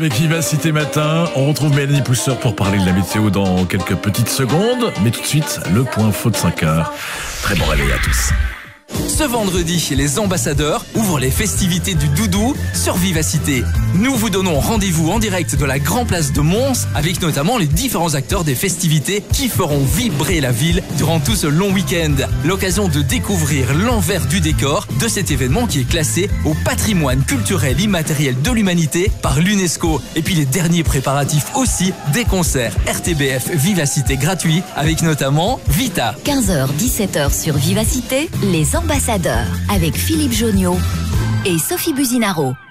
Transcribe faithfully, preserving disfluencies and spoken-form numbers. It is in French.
Avec Vivacité Matin, on retrouve Mélanie Pousseur pour parler de la météo dans quelques petites secondes. Mais tout de suite, le point info de cinq heures. Très bon réveil à tous. Ce vendredi, les ambassadeurs ouvrent les festivités du doudou sur Vivacité. Nous vous donnons rendez-vous en direct de la Grand Place de Mons avec notamment les différents acteurs des festivités qui feront vibrer la ville durant tout ce long week-end. L'occasion de découvrir l'envers du décor de cet événement qui est classé au patrimoine culturel immatériel de l'humanité par l'UNESCO. Et puis les derniers préparatifs aussi des concerts R T B F Vivacité gratuits avec notamment Vita. quinze heures dix-sept heures sur Vivacité, les ambassadeurs avec Philippe Joniot et Sophie Buzinaro.